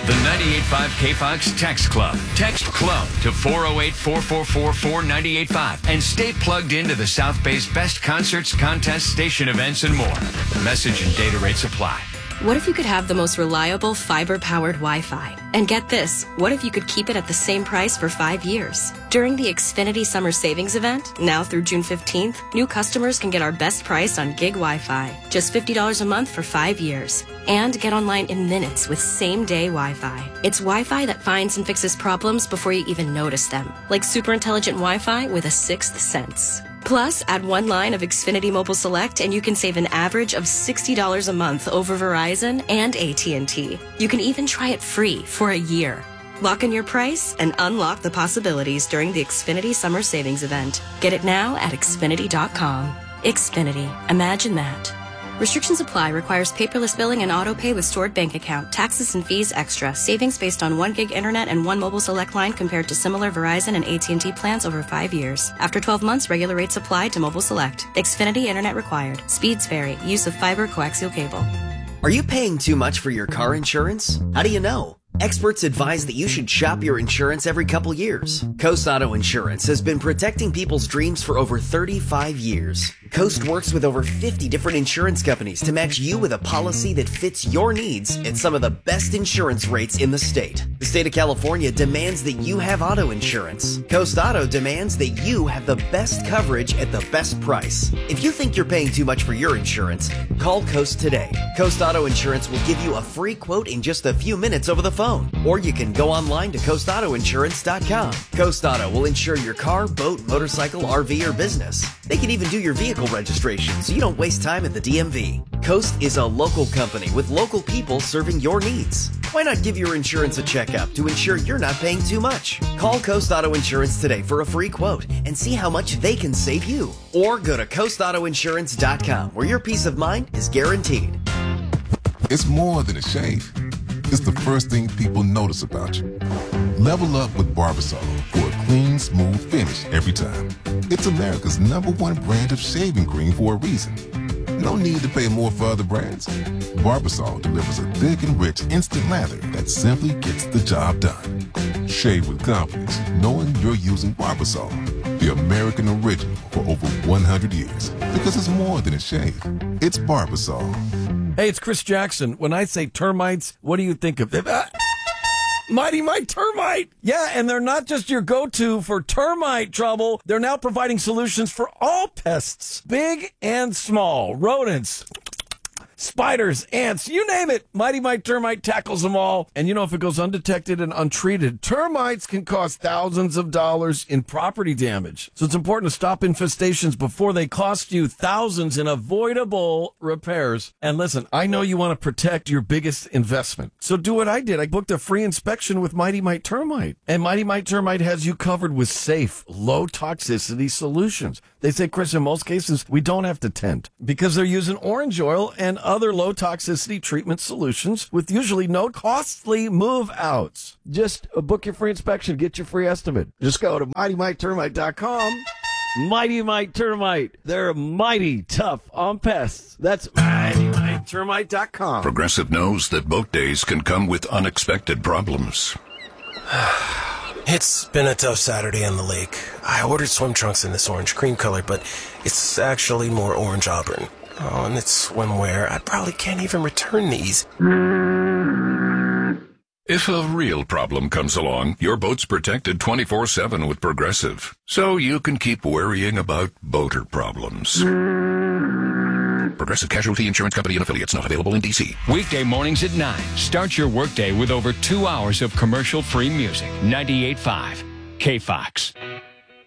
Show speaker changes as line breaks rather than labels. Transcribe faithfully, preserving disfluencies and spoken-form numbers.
The ninety-eight point five K Fox Text Club. Text CLUB to four oh eight, four four four, four nine eight five and stay plugged into the South Bay's best concerts, contests, station events, and more. Message and data rates apply.
What if you could have the most reliable fiber-powered Wi-Fi? And get this, what if you could keep it at the same price for five years? During the Xfinity Summer Savings Event, now through June fifteenth, new customers can get our best price on gig Wi-Fi, just fifty dollars a month for five years. And get online in minutes with same-day Wi-Fi. It's Wi-Fi that finds and fixes problems before you even notice them, like super intelligent Wi-Fi with a sixth sense. Plus, add one line of Xfinity Mobile Select and you can save an average of sixty dollars a month over Verizon and A T and T. You can even try it free for a year. Lock in your price and unlock the possibilities during the Xfinity Summer Savings Event. Get it now at Xfinity dot com. Xfinity. Imagine that. Restrictions apply. Requires paperless billing and auto pay with stored bank account. Taxes and fees extra. Savings based on one gig internet and one mobile select line compared to similar Verizon and A T and T plans over five years. After twelve months, regular rates apply to mobile select. Xfinity internet required. Speeds vary. Use of fiber coaxial cable.
Are you paying too much for your car insurance? How do you know? Experts advise that you should shop your insurance every couple years. Coast Auto Insurance has been protecting people's dreams for over thirty-five years. Coast works with over fifty different insurance companies to match you with a policy that fits your needs at some of the best insurance rates in the state. The state of California demands that you have auto insurance. Coast Auto demands that you have the best coverage at the best price. If you think you're paying too much for your insurance, call Coast today. Coast Auto Insurance will give you a free quote in just a few minutes over the phone. Or you can go online to coast auto insurance dot com. Coast Auto will insure your car, boat, motorcycle, R V, or business. They can even do your vehicle registration so you don't waste time at the D M V. Coast is a local company with local people serving your needs. Why not give your insurance a checkup to ensure you're not paying too much? Call Coast Auto Insurance today for a free quote and see how much they can save you. Or go to coast auto insurance dot com where your peace of mind is guaranteed.
It's more than a shave. It's the first thing people notice about you. Level up with Barbasol for a clean, smooth finish every time. It's America's number one brand of shaving cream for a reason. No need to pay more for other brands. Barbasol delivers a thick and rich instant lather that simply gets the job done. Shave with confidence, knowing you're using Barbasol, the American original for over one hundred years. Because it's more than a shave. It's Barbasol.
Hey, it's Chris Jackson. When I say termites, what do you think of? Uh, Mighty Mite Termite. Yeah, and they're not just your go-to for termite trouble. They're now providing solutions for all pests, big and small, rodents, spiders, ants, you name it. Mighty Mite Termite tackles them all. And you know, if it goes undetected and untreated, termites can cause thousands of dollars in property damage. So it's important to stop infestations before they cost you thousands in avoidable repairs. And listen, I know you want to protect your biggest investment. So do what I did. I booked a free inspection with Mighty Mite Termite. And Mighty Mite Termite has you covered with safe, low-toxicity solutions. They say, Chris, in most cases, we don't have to tent because they're using orange oil and other low-toxicity treatment solutions with usually no costly move-outs. Just uh, book your free inspection. Get your free estimate. Just go to mighty mite termite dot com. Mighty Mite Termite. They're mighty tough on pests. That's mighty mite termite dot com.
Progressive knows that boat days can come with unexpected problems.
It's been a tough Saturday on the lake. I ordered swim trunks in this orange cream color, but it's actually more orange auburn. Oh, and it's swimwear. I probably can't even return these.
If a real problem comes along, your boat's protected twenty-four seven with Progressive, so you can keep worrying about boater problems. Progressive Casualty Insurance Company and affiliates, not available in D C.
Weekday mornings at nine. Start your workday with over two hours of commercial-free music. ninety-eight point five K Fox.